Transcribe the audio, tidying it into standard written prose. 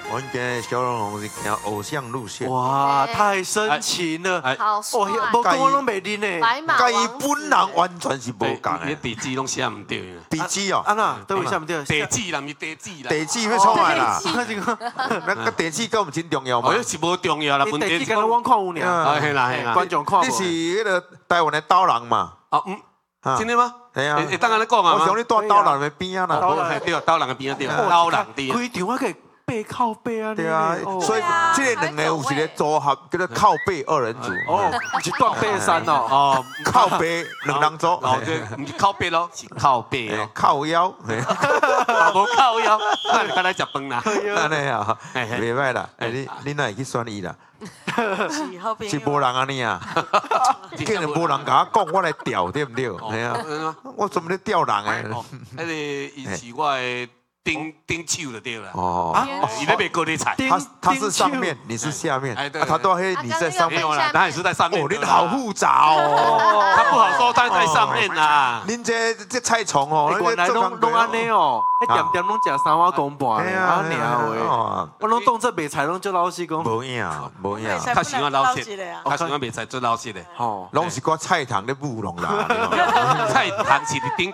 我今日小龙是行偶像路线， 哇，太深情了， 好帅， 哦，无讲我拢袂认呢。 白马跟伊王本人完全是无共你的。 地址拢写唔对。 地址哦， 安娜，都为什么对？ 地址啦，唔是地址啦。 地址要创来啦， 快点讲， 那个地址跟我们真重要嘛哦，。是无重要啦，问题地址敢若我看有尔， 啊，系啦系啦。 观众看你是无？ 迄个台湾的刀人嘛？ 哦啊真的吗？ 系啊， 会当安尼讲啊吗？ 我想你住刀人的边啊啦。 对，刀人的边啊对，刀人对。 规场我给背靠背啊， 对啊，所以啊这两个有一个组合叫做靠背二人组。 哦，一段背山哦， 哦， 靠背两人组， 哦，对，唔是靠背咯，是靠背哦， 靠腰， 无靠腰，那你刚才食饭啦。 安尼啊， 嘿嘿袂歹啦。你哪会去选伊啦？ 是好朋是无友。 人安尼啊，竟然无人甲我讲，我来调对不对？系啊，我怎么咧调人诶？ 哦，迄个伊是我的顶手就对了。 哦， 伊咧卖高丽菜。 他是上面，你是下面， 哎对他都黑，你在上面。 没有啦，他也是在上面。 哦，你好复杂哦。 他不好说，但在上面啦。 恁这菜虫哦， 原来拢安尼哦，一点点拢食三碗公半咧，啊尔话，我拢当做卖菜拢做老师讲， 无影，无影， 较喜欢老实的，较喜欢卖菜做老实的。 哦， 拢是我菜堂咧舞弄啦。 菜坛是伫顶